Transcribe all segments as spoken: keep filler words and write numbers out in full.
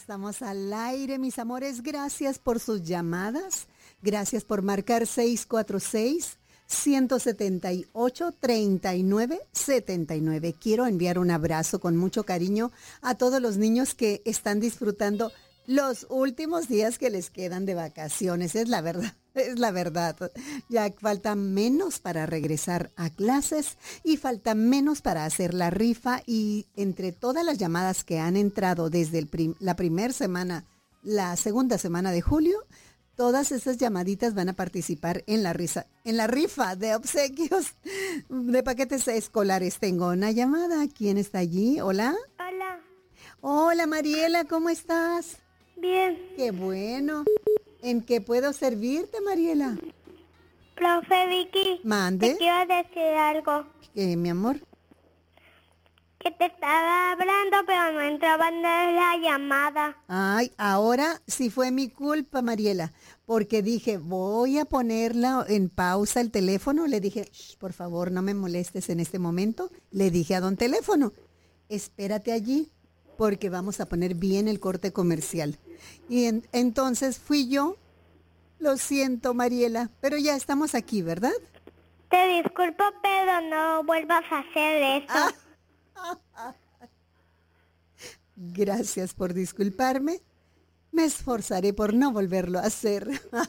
estamos al aire, mis amores. Gracias por sus llamadas. Gracias por marcar seis cuatro seis, uno siete ocho, tres nueve siete nueve. Quiero enviar un abrazo con mucho cariño a todos los niños que están disfrutando los últimos días que les quedan de vacaciones. Es la verdad, es la verdad. Ya falta menos para regresar a clases y falta menos para hacer la rifa. Y entre todas las llamadas que han entrado desde el prim- la primera semana, la segunda semana de julio, todas esas llamaditas van a participar en la risa, en la rifa de obsequios de paquetes escolares. Tengo una llamada. ¿Quién está allí? Hola. Hola. Hola, Mariela, ¿cómo estás? Bien. Qué bueno. ¿En qué puedo servirte, Mariela? Profe Vicky. Mande. Te quiero decir algo. ¿Qué, mi amor? Que te estaba hablando, pero no entraba en la llamada. Ay, ahora sí fue mi culpa, Mariela, porque dije, voy a ponerla en pausa el teléfono. Le dije, "Shh, por favor, no me molestes en este momento." Le dije a don teléfono, espérate allí, porque vamos a poner bien el corte comercial. Y en- entonces fui yo. Lo siento, Mariela, pero ya estamos aquí, ¿verdad? Te disculpo, pero no vuelvas a hacer eso. Gracias por disculparme. Me esforzaré por no volverlo a hacer.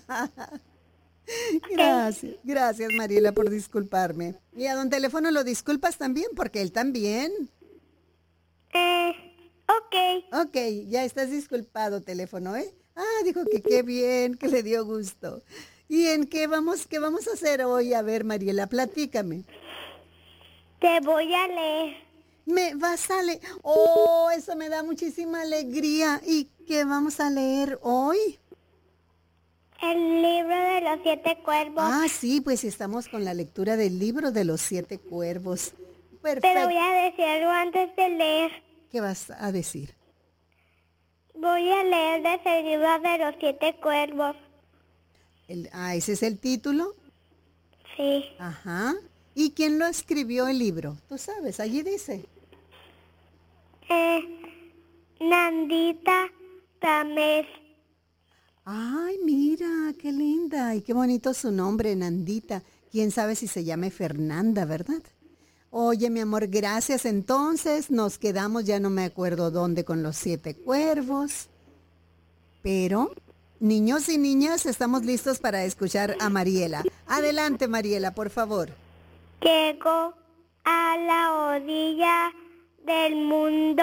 Gracias, gracias, Mariela, por disculparme. Y a don teléfono lo disculpas también, porque él también. Eh, ok. Ok, ya estás disculpado, teléfono, ¿eh? Ah, dijo que qué bien, que le dio gusto. ¿Y en qué vamos, qué vamos a hacer hoy? A ver, Mariela, platícame. Te voy a leer Me vas a leer. Oh, eso me da muchísima alegría. ¿Y qué vamos a leer hoy? el libro de los siete cuervos. Ah, sí, pues estamos con la lectura del libro de los siete cuervos. Pero Perfecto. voy a decir algo antes de leer. ¿Qué vas a decir? Voy a leer desde el libro de los siete cuervos. El- ah, ¿ese es el título? Sí. Ajá. ¿Y quién lo escribió el libro? Tú sabes, allí dice. Eh, Nandita Tamés. Ay, mira, qué linda y qué bonito su nombre, Nandita. Quién sabe si se llame Fernanda, ¿verdad? Oye, mi amor, gracias. Entonces nos quedamos, ya no me acuerdo dónde, con los siete cuervos. Pero, niños y niñas, estamos listos para escuchar a Mariela. Adelante, Mariela, por favor. Llegó a la orilla del mundo,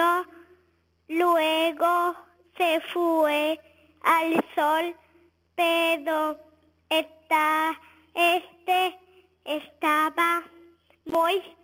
luego se fue al sol, pero esta, este estaba muy